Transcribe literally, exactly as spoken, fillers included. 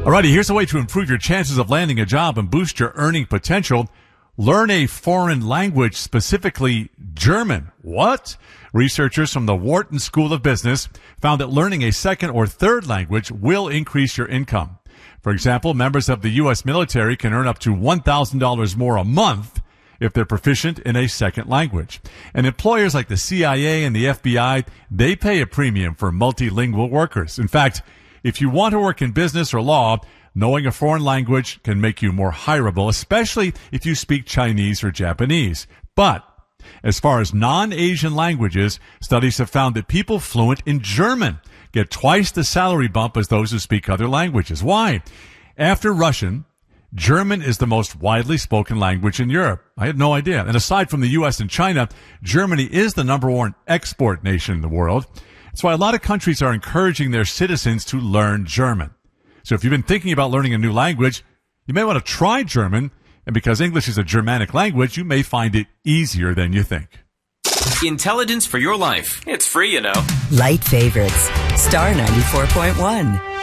Alrighty, here's a way to improve your chances of landing a job and boost your earning potential. Learn a foreign language, specifically German. What? Researchers from the Wharton School of Business found that learning a second or third language will increase your income. For example, members of the U S military can earn up to one thousand dollars more a month if they're proficient in a second language. And employers like the C I A and the F B I, they pay a premium for multilingual workers. In fact, if you want to work in business or law, knowing a foreign language can make you more hireable, especially if you speak Chinese or Japanese. But as far as non-Asian languages, studies have found that people fluent in German get twice the salary bump as those who speak other languages. Why? After Russian, German is the most widely spoken language in Europe. I had no idea. And aside from the U S and China, Germany is the number one export nation in the world. That's why a lot of countries are encouraging their citizens to learn German. So if you've been thinking about learning a new language, you may want to try German. And because English is a Germanic language, you may find it easier than you think. Intelligence for your life. It's free, you know. Light favorites. Star ninety-four point one.